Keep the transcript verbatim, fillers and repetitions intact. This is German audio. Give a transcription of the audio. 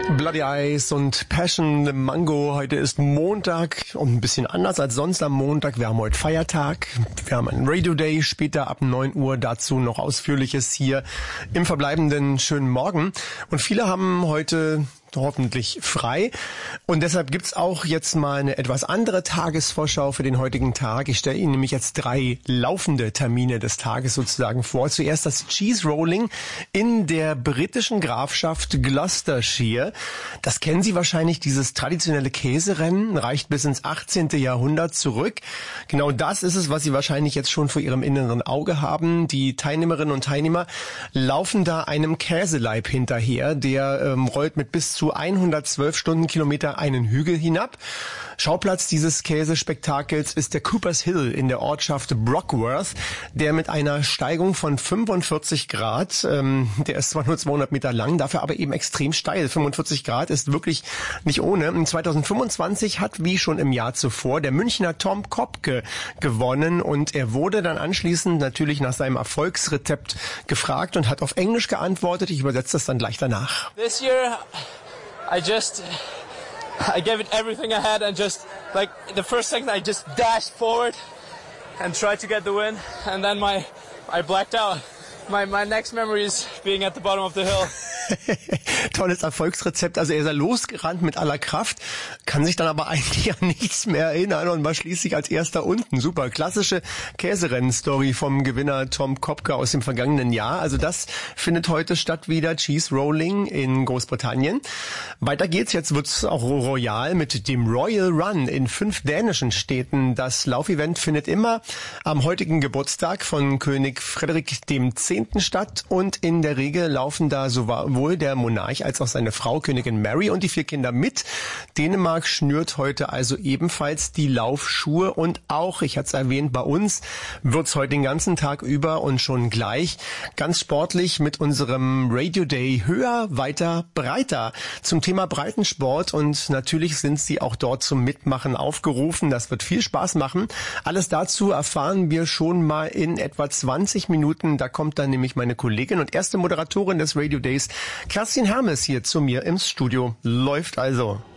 Bloody Eyes und Passion Mango. Heute ist Montag und ein bisschen anders als sonst am Montag. Wir haben heute Feiertag. Wir haben einen Radio Day später ab neun Uhr. Dazu noch Ausführliches hier im verbleibenden schönen Morgen. Und viele haben heute hoffentlich frei. Und deshalb gibt's auch jetzt mal eine etwas andere Tagesvorschau für den heutigen Tag. Ich stelle Ihnen nämlich jetzt drei laufende Termine des Tages sozusagen vor. Zuerst das Cheese Rolling in der britischen Grafschaft Gloucestershire. Das kennen Sie wahrscheinlich, dieses traditionelle Käserennen, reicht bis ins achtzehnten Jahrhundert zurück. Genau das ist es, was Sie wahrscheinlich jetzt schon vor Ihrem inneren Auge haben. Die Teilnehmerinnen und Teilnehmer laufen da einem Käseleib hinterher, der ähm, rollt mit bis zu hundertzwölf Stundenkilometer einen Hügel hinab. Schauplatz dieses Käsespektakels ist der Coopers Hill in der Ortschaft Brockworth, der mit einer Steigung von fünfundvierzig Grad, ähm, der ist zwar nur zweihundert Meter lang, dafür aber eben extrem steil. fünfundvierzig Grad ist wirklich nicht ohne. In zweitausendfünfundzwanzig hat, wie schon im Jahr zuvor, der Münchner Tom Kopke gewonnen und er wurde dann anschließend natürlich nach seinem Erfolgsrezept gefragt und hat auf Englisch geantwortet. Ich übersetze das dann gleich danach. This year I just, I gave it everything I had and just, like, the first second I just dashed forward and tried to get the win, and then my, I blacked out. My, my next memory is being at the bottom of the hill. Tolles Erfolgsrezept. Also er ist ja losgerannt mit aller Kraft, kann sich dann aber eigentlich an nichts mehr erinnern und war schließlich als erster unten. Super, klassische Käserennen-Story vom Gewinner Tom Kopke aus dem vergangenen Jahr. Also das findet heute statt wieder, Cheese Rolling in Großbritannien. Weiter geht's, jetzt wird's auch royal mit dem Royal Run in fünf dänischen Städten. Das Laufevent findet immer am heutigen Geburtstag von König Frederik dem Zehnten statt und in der Regel laufen da sowohl der Monarch als auch seine Frau Königin Mary und die vier Kinder mit. Dänemark schnürt heute also ebenfalls die Laufschuhe und auch, ich hatte es erwähnt, bei uns wird's heute den ganzen Tag über und schon gleich ganz sportlich mit unserem Radio Day höher, weiter, breiter zum Thema Breitensport und natürlich sind Sie auch dort zum Mitmachen aufgerufen. Das wird viel Spaß machen. Alles dazu erfahren wir schon mal in etwa zwanzig Minuten. Da kommt dann nämlich meine Kollegin und erste Moderatorin des Radio Days, Kerstin Hermes, hier zu mir ins Studio. Läuft also.